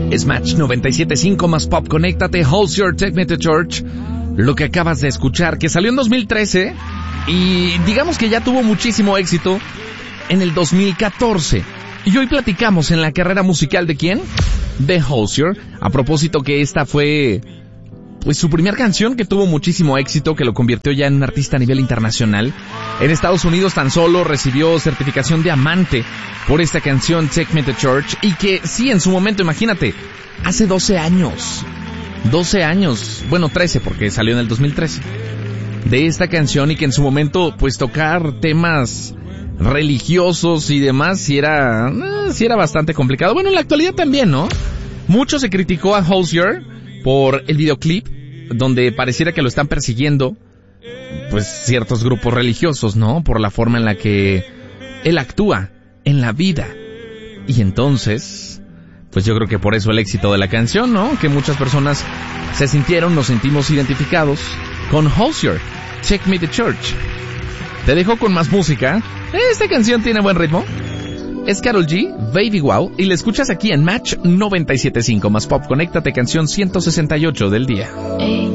Es Match 97.5 más Pop. Conéctate, Holzer, Take Me to Church. Lo que acabas de escuchar, que salió en 2013 y digamos que ya tuvo muchísimo éxito en el 2014. Y hoy platicamos en la carrera musical de ¿quién? De Holzer. A propósito que esta fue pues su primera canción que tuvo muchísimo éxito, que lo convirtió ya en un artista a nivel internacional. En Estados Unidos tan solo recibió certificación diamante por esta canción Take Me to Church, y que sí, en su momento, imagínate, hace 12 años, bueno 13 porque salió en el 2013, de esta canción, y que en su momento pues tocar temas religiosos y demás sí era bastante complicado. Bueno, en la actualidad también, ¿no? Mucho se criticó a Holzer por el videoclip, donde pareciera que lo están persiguiendo pues ciertos grupos religiosos, ¿no? Por la forma en la que él actúa en la vida. Y entonces, pues yo creo que por eso el éxito de la canción, ¿no? Que muchas personas nos sentimos identificados con Holzer, Take Me to Church. Te dejo con más música. Esta canción tiene buen ritmo. Es Karol G, Baby Wow, y la escuchas aquí en Match 97.5 más Pop. Conéctate, canción 168 del día.